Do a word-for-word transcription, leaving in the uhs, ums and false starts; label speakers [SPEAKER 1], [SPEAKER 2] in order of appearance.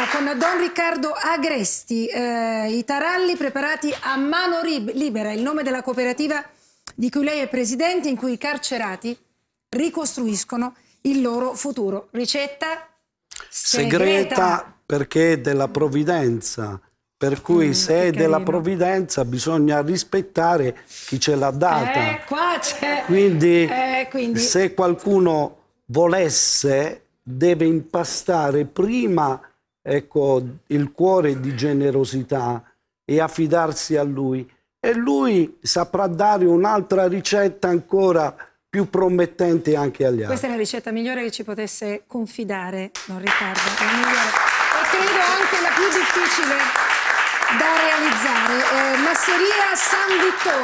[SPEAKER 1] con Don Riccardo Agresti, eh, i taralli preparati a mano libera, il nome della cooperativa di cui lei è presidente, in cui i carcerati ricostruiscono il loro futuro. Ricetta segreta,
[SPEAKER 2] segreta perché è della provvidenza, per cui mm, se è della provvidenza bisogna rispettare chi ce l'ha data.
[SPEAKER 1] Eh, qua c'è.
[SPEAKER 2] Quindi,
[SPEAKER 1] eh, quindi
[SPEAKER 2] se qualcuno volesse, deve impastare prima, ecco, il cuore di generosità e affidarsi a lui, e lui saprà dare un'altra ricetta ancora più promettente anche agli altri.
[SPEAKER 1] Questa è la ricetta migliore che ci potesse confidare Don Riccardo, la migliore, e credo anche la più difficile da realizzare. Eh, Masseria San Vittore.